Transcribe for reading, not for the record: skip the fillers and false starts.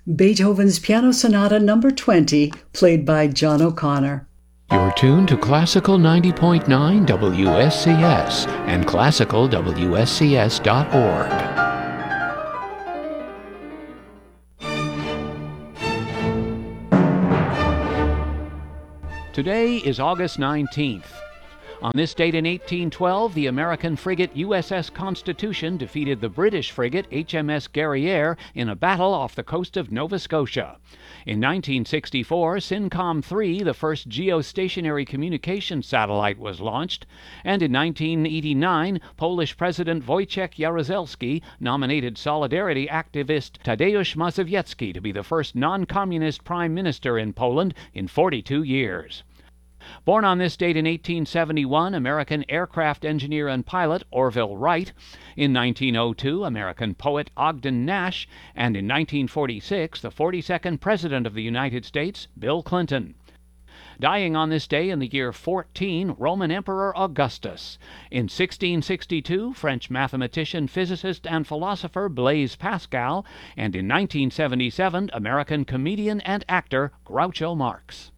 Beethoven's Piano Sonata No. 20, played by John O'Connor. You're tuned to Classical 90.9 WSCS and classicalwscs.org. Today is August 19th. On this date in 1812, the American frigate USS Constitution defeated the British frigate HMS Guerrière in a battle off the coast of Nova Scotia. In 1964, SYNCOM-3, the first geostationary communication satellite, was launched, and in 1989, Polish President Wojciech Jaruzelski nominated Solidarity activist Tadeusz Mazowiecki to be the first non-communist prime minister in Poland in 42 years. Born on this date in 1871, American aircraft engineer and pilot Orville Wright. In 1902, American poet Ogden Nash. And in 1946, the 42nd President of the United States, Bill Clinton. Dying on this day in the year 14, Roman Emperor Augustus. In 1662, French mathematician, physicist, and philosopher Blaise Pascal. And in 1977, American comedian and actor Groucho Marx.